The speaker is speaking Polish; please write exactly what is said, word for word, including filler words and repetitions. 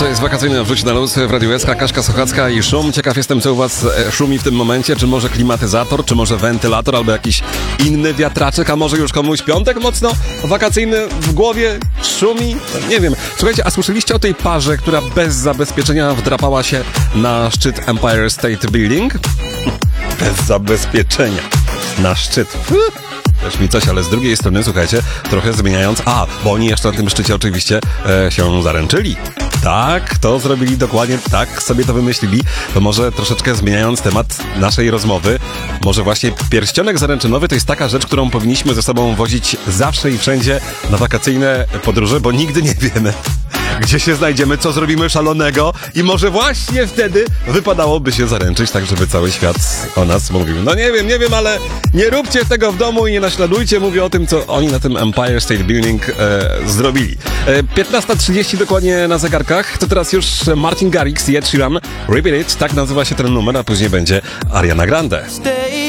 To jest wakacyjny wrzuć na luz w Radiu S K, Kaśka Sochacka i szum. Ciekaw jestem, co u was szumi w tym momencie. Czy może klimatyzator, czy może wentylator, albo jakiś inny wiatraczek, a może już komuś piątek mocno wakacyjny w głowie szumi? Nie wiem. Słuchajcie, a słyszeliście o tej parze, która bez zabezpieczenia wdrapała się na szczyt Empire State Building? Bez zabezpieczenia. Na szczyt. Też mi coś, ale z drugiej strony, słuchajcie, trochę zmieniając... A, bo oni jeszcze na tym szczycie oczywiście e, się zaręczyli. Tak, to zrobili dokładnie, tak sobie to wymyślili. To może troszeczkę zmieniając temat naszej rozmowy, może właśnie pierścionek zaręczynowy to jest taka rzecz, którą powinniśmy ze sobą wozić zawsze i wszędzie na wakacyjne podróże, bo nigdy nie wiemy, gdzie się znajdziemy, co zrobimy szalonego i może właśnie wtedy wypadałoby się zaręczyć, tak żeby cały świat o nas mówił. No nie wiem, nie wiem, ale nie róbcie tego w domu i nie naśladujcie. Mówię o tym, co oni na tym Empire State Building e, zrobili. E, piętnasta trzydzieści dokładnie na zegarkach. To teraz już Martin Garrix i Ed Sheeran. Repeat It, tak nazywa się ten numer, a później będzie Ariana Grande.